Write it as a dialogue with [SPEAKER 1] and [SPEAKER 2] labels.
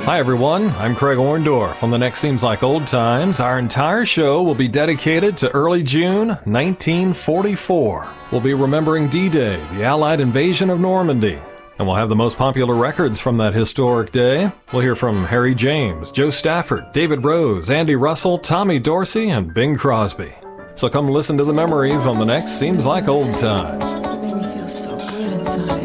[SPEAKER 1] Hi everyone, I'm Craig Orndorff. On The Next Seems Like Old Times, our entire show will be dedicated to early June 1944. We'll be remembering D-Day, the Allied invasion of Normandy. And we'll have the most popular records from that historic day. We'll hear from Harry James, Joe Stafford, David Rose, Andy Russell, Tommy Dorsey, and Bing Crosby. So come listen to the memories on The Next Seems Like Old Times.
[SPEAKER 2] It made me feel so good inside.